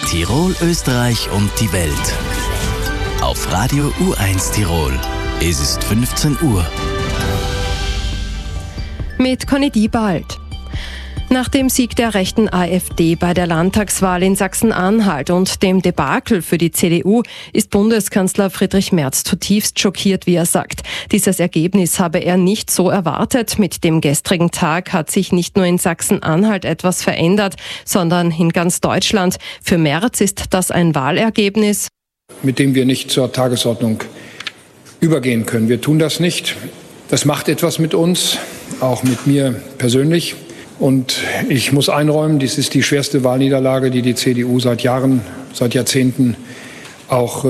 Tirol, Österreich und die Welt. Auf Radio U1 Tirol. Es ist 15 Uhr. Mit Conny Diebald. Nach dem Sieg der rechten AfD bei der Landtagswahl in Sachsen-Anhalt und dem Debakel für die CDU ist Bundeskanzler Friedrich Merz zutiefst schockiert, wie er sagt. Dieses Ergebnis habe er nicht so erwartet. Mit dem gestrigen Tag hat sich nicht nur in Sachsen-Anhalt etwas verändert, sondern in ganz Deutschland. Für Merz ist das ein Wahlergebnis, mit dem wir nicht zur Tagesordnung übergehen können. Wir tun das nicht. Das macht etwas mit uns, auch mit mir persönlich. Und ich muss einräumen, dies ist die schwerste Wahlniederlage, die die CDU seit Jahren, seit Jahrzehnten auch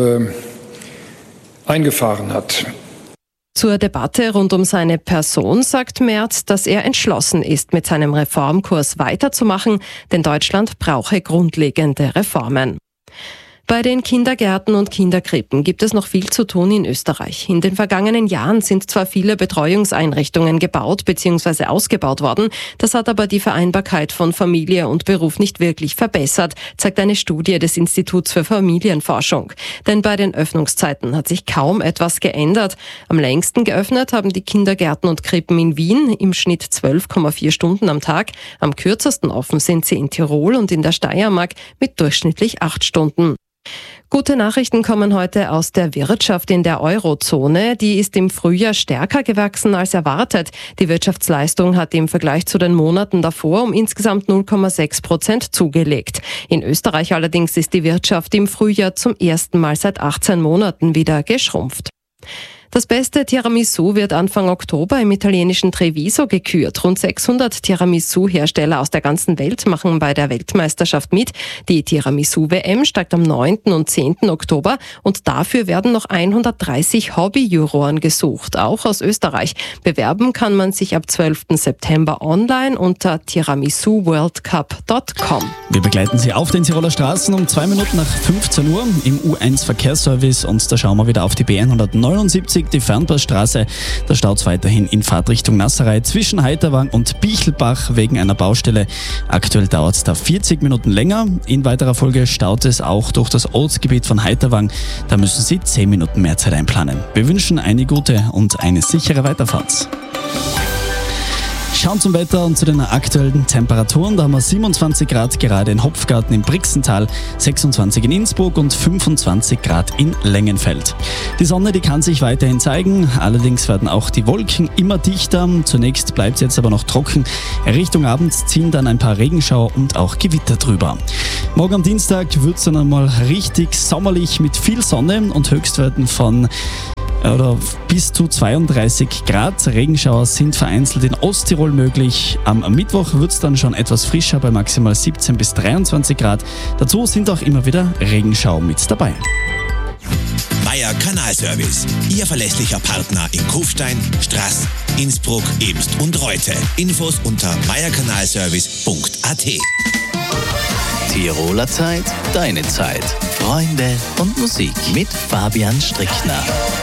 eingefahren hat. Zur Debatte rund um seine Person sagt Merz, dass er entschlossen ist, mit seinem Reformkurs weiterzumachen, denn Deutschland brauche grundlegende Reformen. Bei den Kindergärten und Kinderkrippen gibt es noch viel zu tun in Österreich. In den vergangenen Jahren sind zwar viele Betreuungseinrichtungen gebaut bzw. ausgebaut worden, das hat aber die Vereinbarkeit von Familie und Beruf nicht wirklich verbessert, zeigt eine Studie des Instituts für Familienforschung. Denn bei den Öffnungszeiten hat sich kaum etwas geändert. Am längsten geöffnet haben die Kindergärten und Krippen in Wien, im Schnitt 12,4 Stunden am Tag. Am kürzesten offen sind sie in Tirol und in der Steiermark mit durchschnittlich 8 Stunden. Gute Nachrichten kommen heute aus der Wirtschaft in der Eurozone. Die ist im Frühjahr stärker gewachsen als erwartet. Die Wirtschaftsleistung hat im Vergleich zu den Monaten davor um insgesamt 0,6% zugelegt. In Österreich allerdings ist die Wirtschaft im Frühjahr zum ersten Mal seit 18 Monaten wieder geschrumpft. Das beste Tiramisu wird Anfang Oktober im italienischen Treviso gekürt. Rund 600 Tiramisu-Hersteller aus der ganzen Welt machen bei der Weltmeisterschaft mit. Die Tiramisu-WM steigt am 9. und 10. Oktober und dafür werden noch 130 Hobby-Juroren gesucht, auch aus Österreich. Bewerben kann man sich ab 12. September online unter tiramisuworldcup.com. Wir begleiten Sie auf den Tiroler Straßen um 2 Minuten nach 15 Uhr im U1 Verkehrsservice und da schauen wir wieder auf die B179. Die Fernbusstraße, da staut es weiterhin in Fahrtrichtung Nasserei zwischen Heiterwang und Bichelbach wegen einer Baustelle. Aktuell dauert es da 40 Minuten länger. In weiterer Folge staut es auch durch das Ortsgebiet von Heiterwang. Da müssen Sie 10 Minuten mehr Zeit einplanen. Wir wünschen eine gute und eine sichere Weiterfahrt. Schauen zum Wetter und zu den aktuellen Temperaturen. Da haben wir 27 Grad gerade in Hopfgarten im Brixental, 26 in Innsbruck und 25 Grad in Lengenfeld. Die Sonne, die kann sich weiterhin zeigen, allerdings werden auch die Wolken immer dichter. Zunächst bleibt es jetzt aber noch trocken. Richtung Abend ziehen dann ein paar Regenschauer und auch Gewitter drüber. Morgen am Dienstag wird es dann einmal richtig sommerlich mit viel Sonne und Höchstwerten von bis zu 32 Grad. Regenschauer sind vereinzelt in Osttirol möglich. Am Mittwoch wird es dann schon etwas frischer bei maximal 17 bis 23 Grad. Dazu sind auch immer wieder Regenschauer mit dabei. Meier Kanalservice, Ihr verlässlicher Partner in Kufstein, Straß, Innsbruck, Ebst und Reute. Infos unter meierkanalservice.at. Tiroler Zeit, deine Zeit. Freunde und Musik mit Fabian Strickner.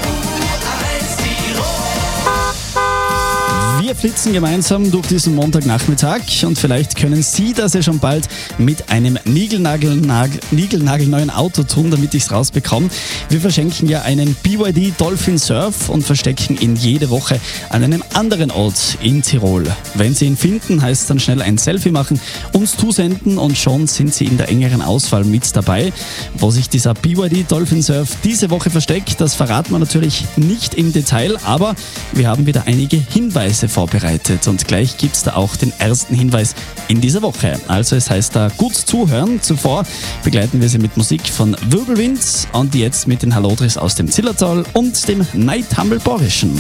Wir flitzen gemeinsam durch diesen Montagnachmittag und vielleicht können Sie das ja schon bald mit einem niegelnagelneuen Auto tun, damit ich es rausbekomme. Wir verschenken ja einen BYD Dolphin Surf und verstecken ihn jede Woche an einem anderen Ort in Tirol. Wenn Sie ihn finden, heißt es dann schnell ein Selfie machen, uns zusenden und schon sind Sie in der engeren Auswahl mit dabei. Wo sich dieser BYD Dolphin Surf diese Woche versteckt, das verraten wir natürlich nicht im Detail, aber wir haben wieder einige Hinweise vorbereitet und gleich gibt es da auch den ersten Hinweis in dieser Woche. Also es heißt da gut zuhören. Zuvor begleiten wir Sie mit Musik von Wirbelwind und jetzt mit den Hallodris aus dem Zillertal und dem Neidhammelborischen.